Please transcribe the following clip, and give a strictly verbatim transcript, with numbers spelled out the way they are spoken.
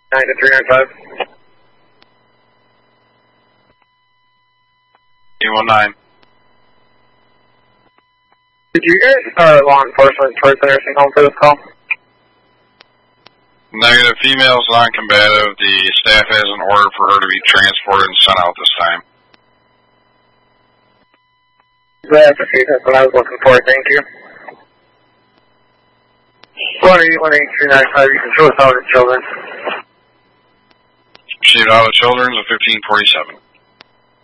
nine to three nine five. eight one nine. Did you guys start law enforcement towards the nursing home for this call? Negative. Female's non-combative. The staff has an order for her to be transported and sent out this time. That's what I was looking for, thank you. one eight one eight three nine five, you can show us out the children. Received out of the children's of fifteen forty-seven.